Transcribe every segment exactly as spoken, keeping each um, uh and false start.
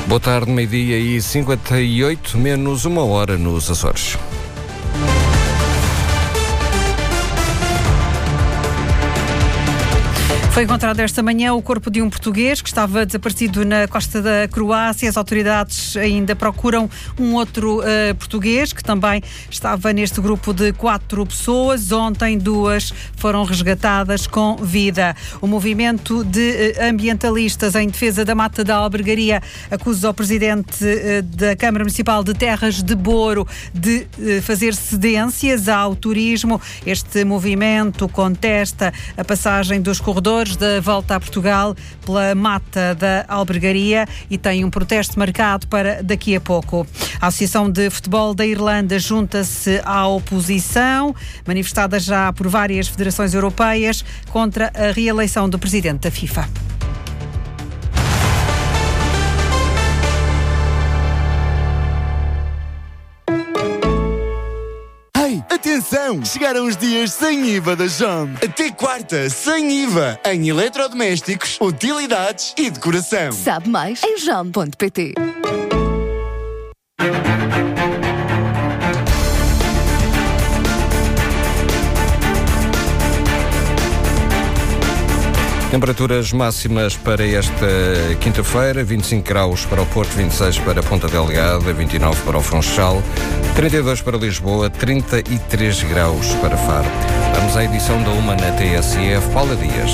Boa tarde, meio-dia e cinquenta e oito, menos uma hora nos Açores. Foi encontrado esta manhã o corpo de um português que estava desaparecido na costa da Croácia. As autoridades ainda procuram um outro uh, português que também estava neste grupo de quatro pessoas. Ontem, duas foram resgatadas com vida. O movimento de uh, ambientalistas em defesa da Mata da Albergaria acusa o presidente uh, da Câmara Municipal de Terras de Boro de uh, fazer cedências ao turismo. Este movimento contesta a passagem dos corredores da volta a Portugal pela Mata da Albergaria e tem um protesto marcado para daqui a pouco. A Associação de Futebol da Irlanda junta-se à oposição, manifestada já por várias federações europeias, contra a reeleição do presidente da FIFA. Atenção! Chegaram os dias sem I V A da Jom. Até quarta, sem I V A. Em eletrodomésticos, utilidades e decoração. Sabe mais em jom ponto pt. Temperaturas máximas para esta quinta-feira: vinte e cinco graus para o Porto, vinte e seis para Ponta Delgada, vinte e nove para o Funchal, trinta e dois para Lisboa, trinta e três graus para Faro. Vamos à edição da Uma na T S F. Paula Dias.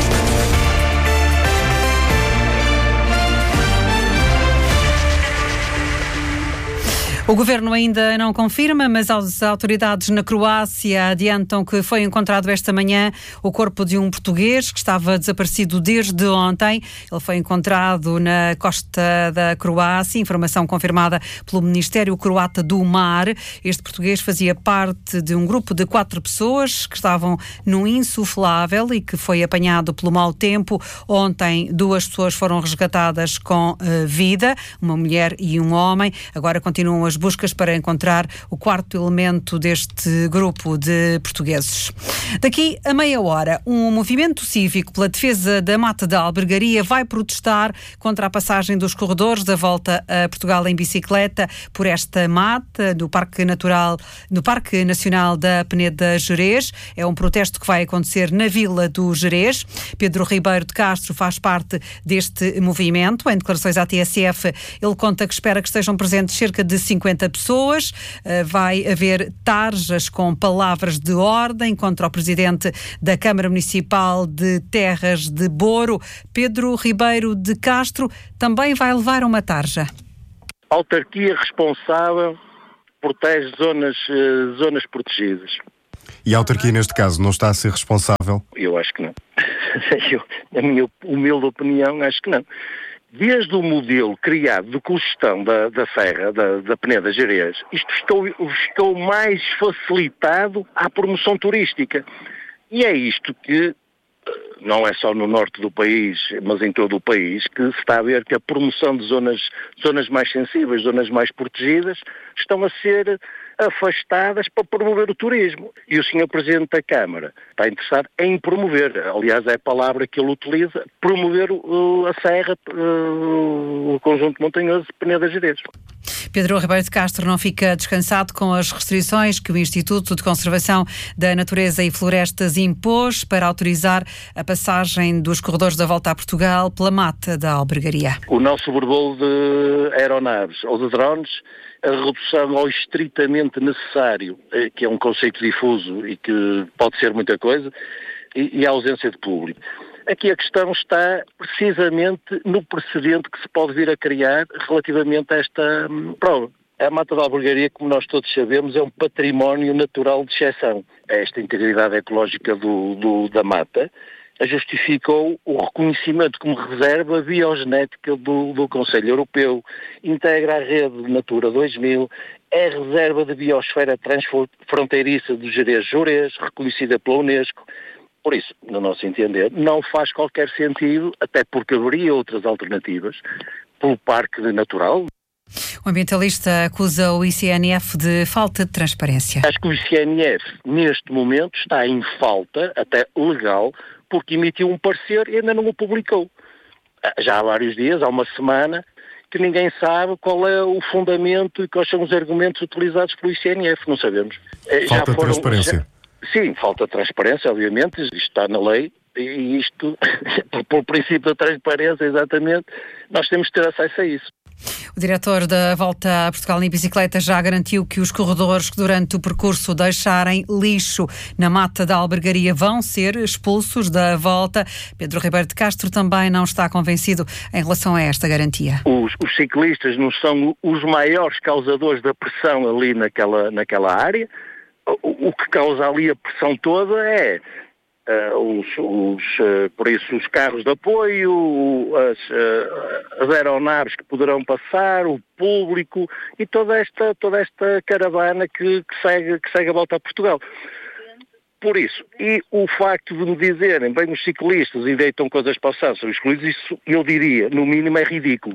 O Governo ainda não confirma, mas as autoridades na Croácia adiantam que foi encontrado esta manhã o corpo de um português que estava desaparecido desde ontem. Ele foi encontrado na costa da Croácia, informação confirmada pelo Ministério Croata do Mar. Este português fazia parte de um grupo de quatro pessoas que estavam num insuflável e que foi apanhado pelo mau tempo. Ontem, duas pessoas foram resgatadas com uh, vida, uma mulher e um homem. Agora continuam as buscas para encontrar o quarto elemento deste grupo de portugueses. Daqui a meia hora, um movimento cívico pela defesa da Mata da Albergaria vai protestar contra a passagem dos corredores da volta a Portugal em bicicleta por esta mata do Parque Natural, no Parque Nacional da Peneda Gerês. É um protesto que vai acontecer na Vila do Gerês. Pedro Ribeiro de Castro faz parte deste movimento. Em declarações à T S F, ele conta que espera que estejam presentes cerca de cinquenta pessoas. Vai haver tarjas com palavras de ordem contra o presidente da Câmara Municipal de Terras de Boro. Pedro Ribeiro de Castro também vai levar uma tarja. A autarquia responsável protege zonas, zonas protegidas. E a autarquia, neste caso, não está a ser responsável? Eu acho que não. Eu, na minha humilde opinião, acho que não. Desde o modelo criado de cogestão da, da Serra, da, da Peneda Gerês, isto ficou, ficou mais facilitado à promoção turística. E é isto que, não é só no norte do país, mas em todo o país, que se está a ver que a promoção de zonas, zonas mais sensíveis, zonas mais protegidas, estão a ser afastadas para promover o turismo. E o senhor Presidente da Câmara está interessado em promover, aliás é a palavra que ele utiliza, promover o, a Serra, o conjunto montanhoso de Peneda Gerês. Pedro Ribeiro de Castro não fica descansado com as restrições que o Instituto de Conservação da Natureza e Florestas impôs para autorizar a passagem dos corredores da volta a Portugal pela Mata da Albergaria. O nosso sobrevoo de aeronaves ou de drones, a redução ao estritamente necessário, que é um conceito difuso e que pode ser muita coisa, e a ausência de público. Aqui a questão está precisamente no precedente que se pode vir a criar relativamente a esta hum, prova. A Mata da Albergaria, como nós todos sabemos, é um património natural de exceção. Esta integridade ecológica do, do, da mata justificou o reconhecimento como reserva biogenética do, do Conselho Europeu, integra a rede Natura dois mil, é reserva de biosfera transfronteiriça do Gerês-Jurês, reconhecida pela Unesco. Por isso, no nosso entender, não faz qualquer sentido, até porque haveria outras alternativas, pelo Parque Natural. O ambientalista acusa o I C N F de falta de transparência. Acho que o I C N F, neste momento, está em falta, até legal, porque emitiu um parecer e ainda não o publicou. Já há vários dias, há uma semana, que ninguém sabe qual é o fundamento e quais são os argumentos utilizados pelo I C N F, não sabemos. Falta já foram, transparência. Já, sim, falta transparência, obviamente, isto está na lei, e isto, pelo princípio da transparência, exatamente, nós temos que ter acesso a isso. O diretor da Volta a Portugal em Bicicleta já garantiu que os corredores que durante o percurso deixarem lixo na mata da Albergaria vão ser expulsos da Volta. Pedro Ribeiro de Castro também não está convencido em relação a esta garantia. Os, os ciclistas não são os maiores causadores da pressão ali naquela, naquela área. O, o que causa ali a pressão toda é Uh, os, os, uh, por isso os carros de apoio, as, uh, as aeronaves que poderão passar, o público e toda esta, toda esta caravana que, que, segue, que segue a Volta a Portugal. Por isso, e o facto de me dizerem, bem, os ciclistas e deitam coisas para o céu sobre os ciclistas, isso eu diria, no mínimo é ridículo.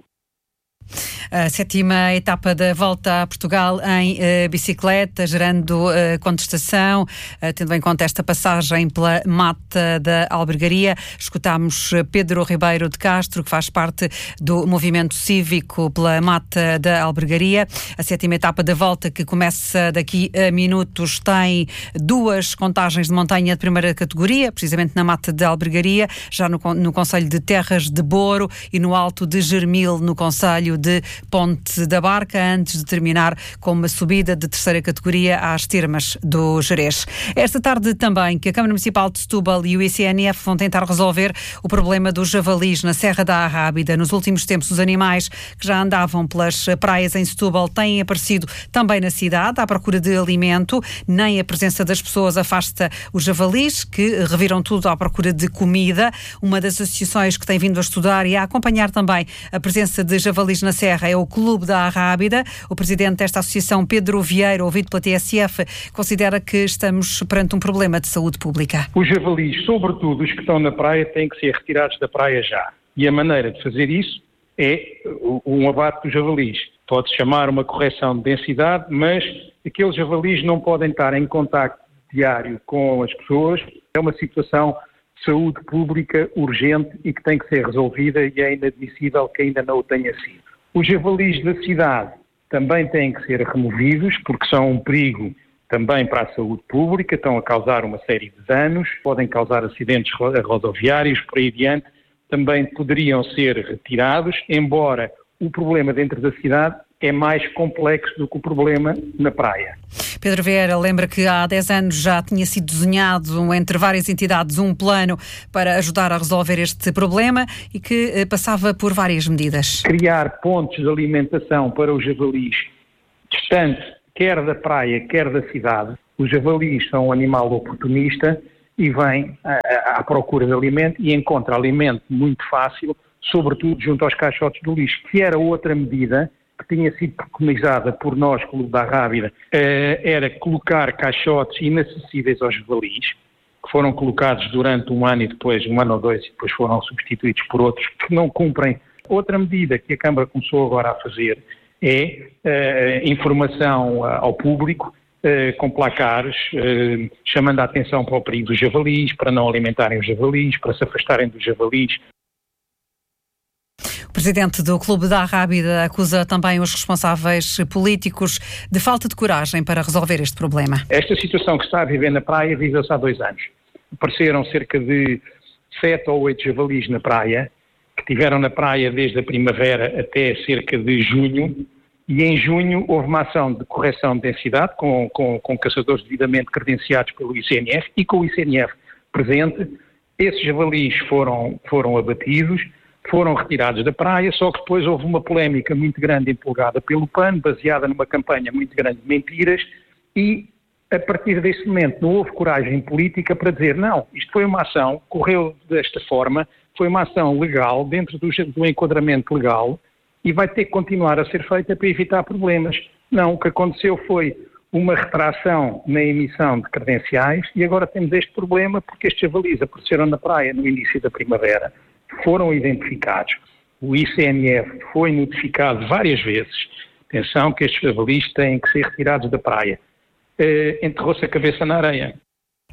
A sétima etapa da Volta a Portugal em uh, bicicleta, gerando uh, contestação, uh, tendo em conta esta passagem pela mata da Albergaria. Escutámos Pedro Ribeiro de Castro, que faz parte do movimento cívico pela mata da Albergaria. A sétima etapa da Volta, que começa daqui a minutos, tem duas contagens de montanha de primeira categoria, precisamente na mata da Albergaria, já no, no concelho de Terras de Boro e no Alto de Germil, no concelho de Ponte da Barca, antes de terminar com uma subida de terceira categoria às termas do Gerês. Esta tarde também que a Câmara Municipal de Setúbal e o I C N F vão tentar resolver o problema dos javalis na Serra da Arrábida. Nos últimos tempos, os animais que já andavam pelas praias em Setúbal têm aparecido também na cidade à procura de alimento. Nem a presença das pessoas afasta os javalis, que reviram tudo à procura de comida. Uma das associações que tem vindo a estudar e a acompanhar também a presença de javalis na Serra é o Clube da Arrábida. O presidente desta associação, Pedro Vieira, ouvido pela T S F, considera que estamos perante um problema de saúde pública. Os javalis, sobretudo os que estão na praia, têm que ser retirados da praia já. E a maneira de fazer isso é um abate dos javalis. Pode-se chamar uma correção de densidade, mas aqueles javalis não podem estar em contacto diário com as pessoas. É uma situação de saúde pública urgente e que tem que ser resolvida, e é inadmissível que ainda não o tenha sido. Os javalis da cidade também têm que ser removidos, porque são um perigo também para a saúde pública, estão a causar uma série de danos, podem causar acidentes rodoviários, por aí adiante, também poderiam ser retirados, embora o problema dentro da cidade é mais complexo do que o problema na praia. Pedro Vieira lembra que há dez anos já tinha sido desenhado entre várias entidades um plano para ajudar a resolver este problema e que eh, passava por várias medidas. Criar pontos de alimentação para os javalis distante, quer da praia, quer da cidade. Os javalis são um animal oportunista e vem à, à procura de alimento e encontra alimento muito fácil, sobretudo junto aos caixotes do lixo, que era outra medida que tinha sido preconizada por nós, Clube da Arrábida, eh, era colocar caixotes inacessíveis aos javalis, que foram colocados durante um ano e depois, um ano ou dois, e depois foram substituídos por outros que não cumprem. Outra medida que a Câmara começou agora a fazer é eh, informação ao público, eh, com placares, eh, chamando a atenção para o perigo dos javalis, para não alimentarem os javalis, para se afastarem dos javalis. O presidente do Clube da Arrábida acusa também os responsáveis políticos de falta de coragem para resolver este problema. Esta situação que está a viver na praia vive-se há dois anos. Apareceram cerca de sete ou oito javalis na praia, que estiveram na praia desde a primavera até cerca de junho, e em junho houve uma ação de correção de densidade com, com, com caçadores devidamente credenciados pelo I C N F e com o I C N F presente. Esses javalis foram, foram abatidos, foram retirados da praia, só que depois houve uma polémica muito grande empolgada pelo P A N, baseada numa campanha muito grande de mentiras, e a partir desse momento não houve coragem política para dizer não, isto foi uma ação, correu desta forma, foi uma ação legal, dentro do, do enquadramento legal, e vai ter que continuar a ser feita para evitar problemas. Não, o que aconteceu foi uma retração na emissão de credenciais, e agora temos este problema porque estes javalis apareceram na praia no início da primavera, foram identificados. O I C N F foi notificado várias vezes. Atenção que estes javalis têm que ser retirados da praia. Uh, enterrou-se a cabeça na areia.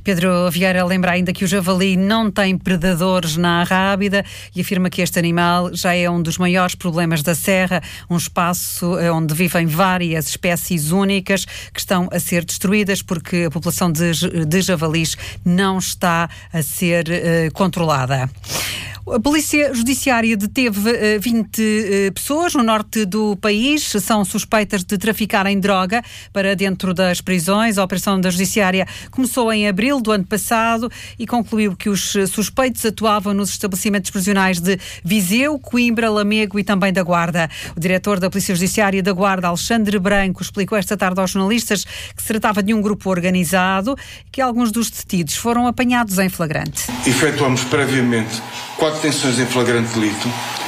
Pedro Vieira lembra ainda que o javali não tem predadores na Arrábida e afirma que este animal já é um dos maiores problemas da Serra, um espaço onde vivem várias espécies únicas que estão a ser destruídas porque a população de, de javalis não está a ser uh, controlada. A Polícia Judiciária deteve uh, vinte uh, pessoas no norte do país. São suspeitas de traficarem droga para dentro das prisões. A operação da Judiciária começou em abril do ano passado e concluiu que os suspeitos atuavam nos estabelecimentos prisionais de Viseu, Coimbra, Lamego e também da Guarda. O diretor da Polícia Judiciária da Guarda, Alexandre Branco, explicou esta tarde aos jornalistas que se tratava de um grupo organizado e que alguns dos detidos foram apanhados em flagrante. Efetuamos previamente quatro detenções em flagrante delito,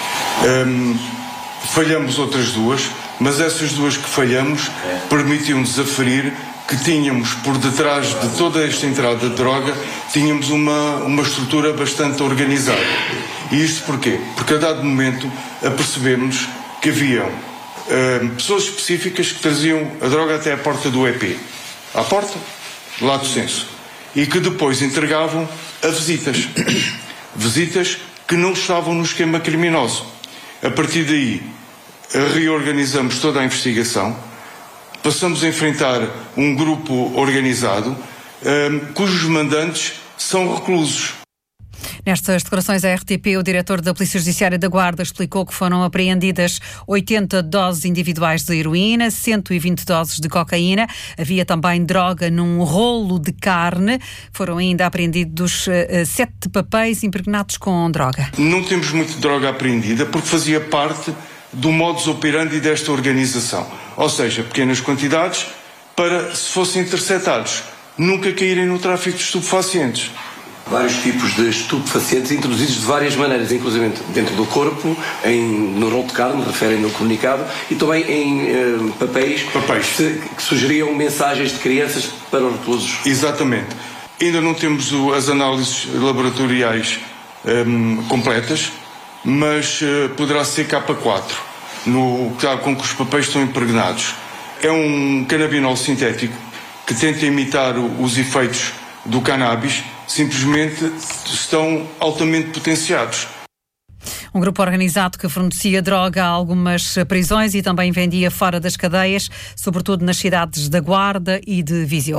um, falhamos outras duas, mas essas duas que falhamos permitiam-nos aferir que tínhamos por detrás de toda esta entrada de droga, tínhamos uma, uma estrutura bastante organizada. E isto porquê? Porque a dado momento apercebemos que haviam um, pessoas específicas que traziam a droga até à porta do E P, à porta, lato senso, e que depois entregavam a visitas. Visitas que não estavam no esquema criminoso. A partir daí, reorganizamos toda a investigação, passamos a enfrentar um grupo organizado, um, cujos mandantes são reclusos. Nestas declarações à R T P, o diretor da Polícia Judiciária da Guarda explicou que foram apreendidas oitenta doses individuais de heroína, cento e vinte doses de cocaína. Havia também droga num rolo de carne. Foram ainda apreendidos uh, sete papéis impregnados com droga. Não temos muita droga apreendida porque fazia parte do modus operandi desta organização. Ou seja, pequenas quantidades para, se fossem interceptados, nunca caírem no tráfico de estupefacientes. Vários tipos de estupefacientes introduzidos de várias maneiras, inclusive dentro do corpo, em, no rolo de carne, referem no comunicado, e também em eh, papéis, papéis. Que, que sugeriam mensagens de crianças para os reclusos. Exatamente. Ainda não temos o, as análises laboratoriais um, completas, mas uh, poderá ser K quatro, no, com que os papéis estão impregnados. É um canabinol sintético que tenta imitar o, os efeitos do cannabis, simplesmente estão altamente potenciados. Um grupo organizado que fornecia droga a algumas prisões e também vendia fora das cadeias, sobretudo nas cidades da Guarda e de Viseu.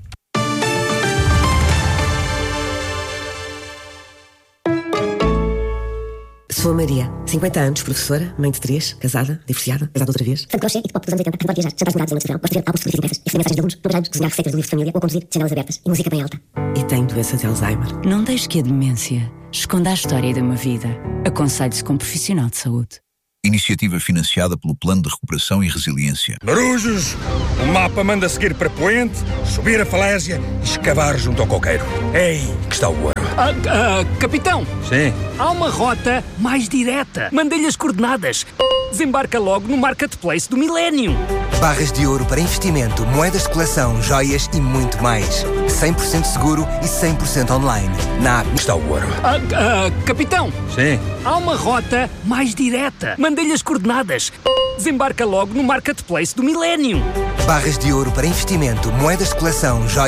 Sou a Maria, cinquenta anos, professora, mãe de três, casada, divorciada, casada outra vez. Fã de crochê e de pop dos anos oitenta, pode viajar, jantares dourados em noite de verão, pode ver álbuns fotografias impressas, escrever mensagens de alunos, trabalhamos, desenhar receitas de livros de família ou conduzir janelas abertas e música bem alta. E tenho doença de Alzheimer. Não deixe que a demência esconda a história de uma vida. Aconselhe-se com um profissional de saúde. Iniciativa financiada pelo Plano de Recuperação e Resiliência. Marujos, o mapa manda seguir para Poente, subir a falésia e escavar junto ao coqueiro. É aí que está o ouro. Ah, ah, capitão! Sim? Há uma rota mais direta. Mandei-lhe as coordenadas. Desembarca logo no Marketplace do Millennium. Barras de ouro para investimento, moedas de coleção, joias e muito mais. cem por cento seguro e cem por cento online. Na app está o ouro. Ah, ah, capitão! Sim? Há uma rota mais direta. Mandei-lhe as coordenadas. Desembarca logo no Marketplace do Millennium. Barras de ouro para investimento, moedas de coleção, joias